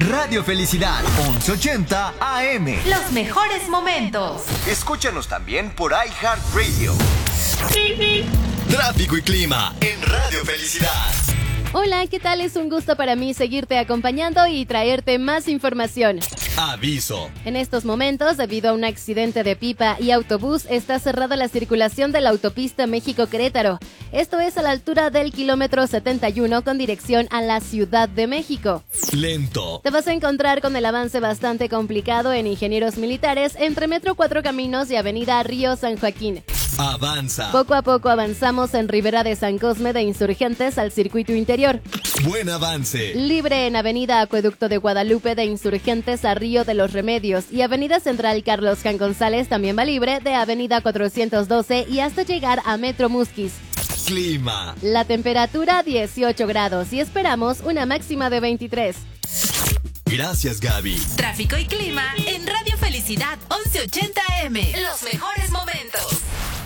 Radio Felicidad, 1180 AM. Los mejores momentos. Escúchanos también por iHeartRadio. Tráfico y clima en Radio Felicidad. Hola, ¿qué tal? Es un gusto para mí seguirte acompañando y traerte más información. Aviso. En estos momentos, debido a un accidente de pipa y autobús, está cerrada la circulación de la autopista México-Querétaro. Esto es a la altura del kilómetro 71 con dirección a la Ciudad de México. Lento. Te vas a encontrar con el avance bastante complicado en Ingenieros Militares entre Metro Cuatro Caminos y Avenida Río San Joaquín. Avanza. Poco a poco avanzamos en Ribera de San Cosme de Insurgentes al circuito interior. Buen avance. Libre en Avenida Acueducto de Guadalupe de Insurgentes a Río de los Remedios y Avenida Central Carlos Jan González también va libre de Avenida 412 y hasta llegar a Metro Musquis. Clima. La temperatura 18 grados y esperamos una máxima de 23. Gracias, Gaby. Tráfico y clima en Radio Felicidad 1180 AM. Los mejores momentos.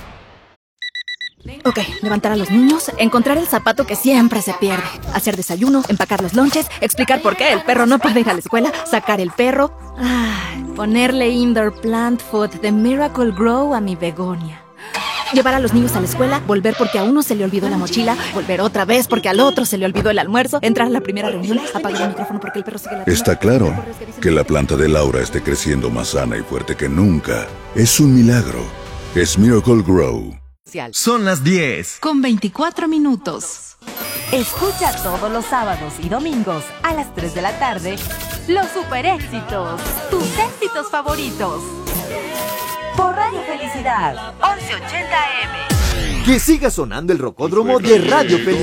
Ok, levantar a los niños, encontrar el zapato que siempre se pierde, hacer desayuno, empacar los lonches, explicar por qué el perro no puede ir a la escuela, sacar el perro, ponerle indoor plant food de Miracle Grow a mi begonia. Llevar a los niños a la escuela, volver porque a uno se le olvidó la mochila, volver otra vez porque al otro se le olvidó el almuerzo, entrar a la primera reunión, apagar el micrófono porque el perro sigue la... Está claro que la planta de Laura esté creciendo más sana y fuerte que nunca. Es un milagro. Es Miracle Grow. Son las 10. Con 24 minutos. Escucha todos los sábados y domingos a las 3 de la tarde los super éxitos, tus éxitos favoritos. Por Radio Felicidad, 1180 AM. Que siga sonando el rocódromo de Radio Felicidad.